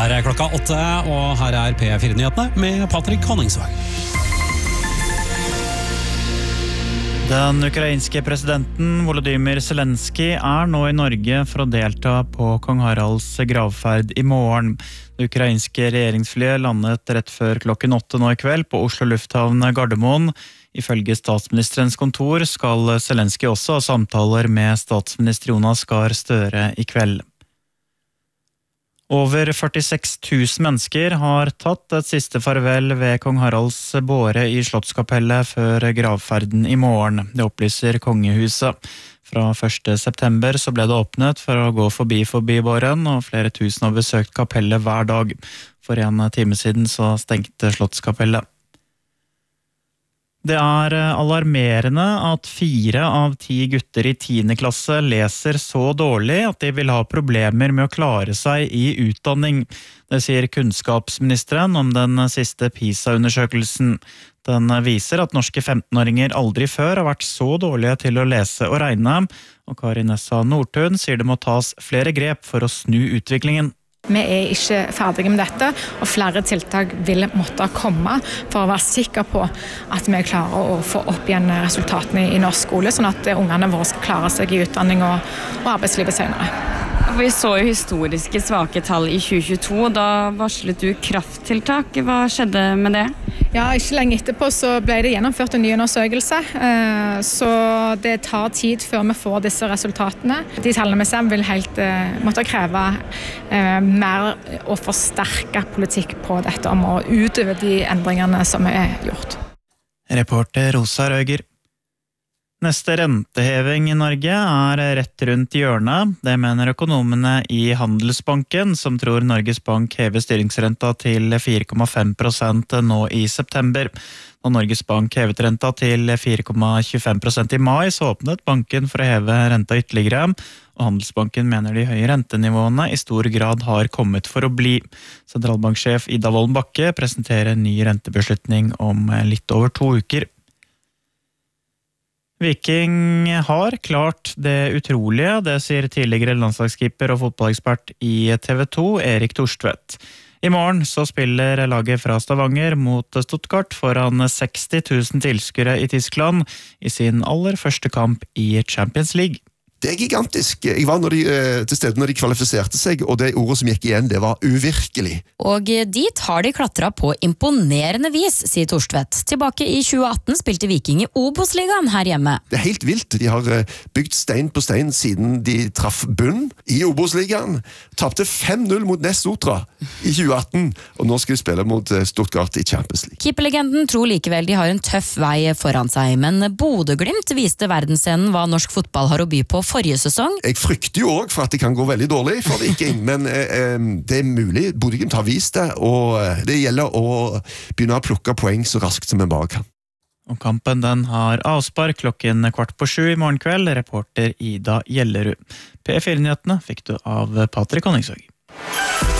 Her klokka 8, og her P4-nyhetene med Patrick Honningsvåg. Den ukrainske presidenten Volodymyr Zelensky nå i Norge for å delta på kong Haralds gravferd i morgen. Det ukrainske regjeringsflyet landet rett før klokken 8 nå i kveld på Oslo lufthavn Gardermoen. Ifølge statsministerens kontor skal Zelensky også ha samtaler med statsminister Jonas Gahr Støre i kveld. Over 46 000 mennesker har tatt et siste farvel ved kong Haralds båre i Slottskapellet før gravferden i morgen. Det opplyser kongehuset. Fra 1. september så ble det åpnet for å gå forbi båren, og flere tusen har besøkt kapellet hver dag. For en time siden så stengte Slottskapellet. Det alarmerende at 4 av 10 gutter i 10. klasse leser så dårlig at de vil ha problemer med å klare seg i utdanning. Det sier kunnskapsministeren om den siste PISA-undersøkelsen. Den viser at norske 15-åringer aldri før har vært så dårlige til å lese og regne, og Kari Nessa Nordtun sier det må tas flere grep for å snu utviklingen. Vi ikke ferdige med dette, og flere tiltak vil måtte komme for å være sikre på at vi klarer å få opp igjen resultatene i norsk skole, sånn at ungene våre skal klare seg i utdanning og arbeidslivet senere. Vi så jo historiske svake tall i 2022, da varslet du krafttiltak. Hva skjedde med det? Ja, ikke lenge etterpå så ble det gjennomført en ny undersøkelse, så det tar tid før vi får disse resultatene. De tallene vi ser vil helt måtte kreve mer og forsterke politikk på dette området, utover de endringene som gjort. Reporter Rosa Røger. Neste renteheving i Norge rett rundt hjørnet. Det mener økonomene i Handelsbanken, som tror Norges Bank hever styringsrenta til 4,5% nå i september. Når Norges Bank hevet renta til 4,25% i mai, så åpnet banken for å heve renta ytterligere, og Handelsbanken mener de høye rentenivåene i stor grad har kommet for å bli. Sentralbanksjef Ida Wolden Bakke presenterer en ny rentebeslutning om litt over 2 uker. Viking har klart det utrolige, det sier tidligere landslagskeeper og fotballekspert i TV 2, Erik Thorstvedt. I morgen så spiller laget fra Stavanger mot Stuttgart foran 60 000 tilskuere i Tyskland i sin aller første kamp i Champions League. Det gigantisk. Jeg var til stede når de kvalifiserte seg, og det ordet som gikk igjen, det var uvirkelig. Og dit har de klatret på imponerende vis, sier Thorstvedt. Tilbake i 2018 spilte Viking i Obos-ligaen her hjemme. Det helt vilt. De har bygd stein på stein siden de traff bunn i Obos-ligaen. Tapte 5-0 mot Ness Sotra i 2018, og nå skal de spille mot Stuttgart i Champions League. Keeperlegenden tror likevel de har en tøff vei foran seg, men Bodø/Glimt viste verdensscenen hva norsk fotball har å by på forrige sesong. Jeg frykter jo også for at det kan gå veldig dårlig for Viking, men det mulig. Bodø/Glimt har vist det, og det gjelder å begynne å plukke poeng så raskt som en bare kan. Og kampen den har avspark klokken 6:15 i morgen kveld, reporter Ida Gjellerud. P4-nyhetene fikk du av Patrick Honningsvåg.